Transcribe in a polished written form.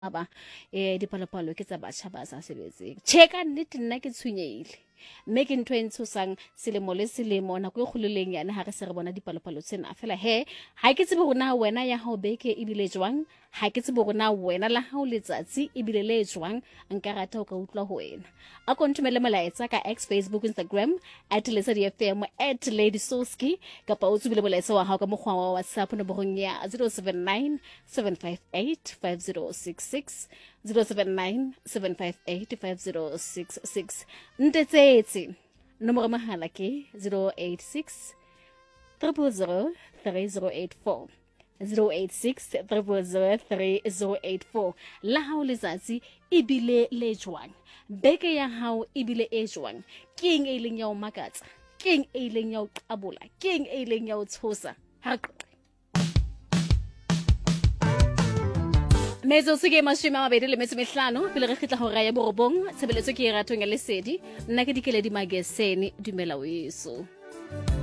aba dipalopalo ke tsa batjha ba sa sebetseng che ka nnete nna ke tshwenyeile mme ke ntho e ntshosang selemo le selemo nako e kgololeng yana ha re se re bona dipalopalo tsena fela ha ke tsebe rona wena ya hao beke ebile jwang ha ke tsebe rona wena la hao letsatsi ebile le jwang nka rata o ka utlwa ho wena a kontumele molaetsa ka X, Facebook, Instagram @lesadi_fm @ladysoski kapa o tsubile molaetsa wa hao ka mokgwa wa WhatsApp nomorong ya 079 758 5066 079 758 5066 ntetsetse nomoro mahala ke 086 000 3084 086 000 3084 la hao letsatsi ebile le jwang beke ya hao ebile e jwang ke eng e leng ya o makatsa ke eng e leng ya o qabola ke eng e leng ya o tshosa ha qoqe Mezo suke mashome a mabedi le metso mehlano pele re khitla hora ya borobong tshebeletso ke ratong ya lesedi nna ke dikele di mageseni dumela weso